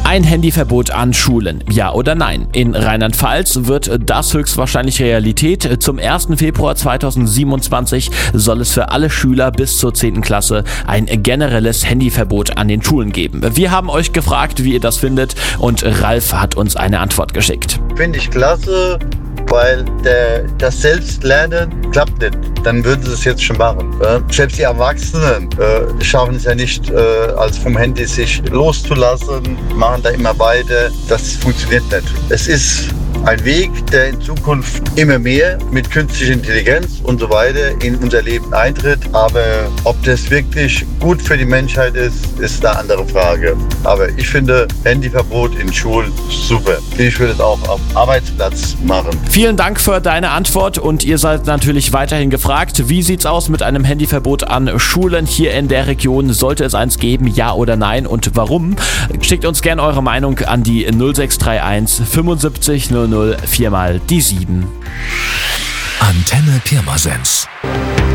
Ein Handyverbot an Schulen, ja oder nein? In Rheinland-Pfalz wird das höchstwahrscheinlich Realität. Zum 1. Februar 2027 soll es für alle Schüler bis zur 10. Klasse ein generelles Handyverbot an den Schulen geben. Wir haben euch gefragt, wie ihr das findet, und Ralf hat uns eine Antwort geschickt. Finde ich klasse, weil das Selbstlernen klappt nicht. Dann würden sie es jetzt schon machen. Selbst die Erwachsenen schaffen es ja nicht, als vom Handy sich loszulassen, machen da immer weiter. Das funktioniert nicht. Es ist ein Weg, der in Zukunft immer mehr mit künstlicher Intelligenz und so weiter in unser Leben eintritt. Aber ob das wirklich gut für die Menschheit ist eine andere Frage. Aber ich finde Handyverbot in Schulen super. Ich würde es auch auf Arbeitsplatz machen. Vielen Dank für deine Antwort und ihr seid natürlich weiterhin gefragt. Wie sieht's aus mit einem Handyverbot an Schulen hier in der Region? Sollte es eins geben, ja oder nein, und warum? Schickt uns gerne eure Meinung an die 0631 75 00 4 mal die 7. Antenne Pirmasens.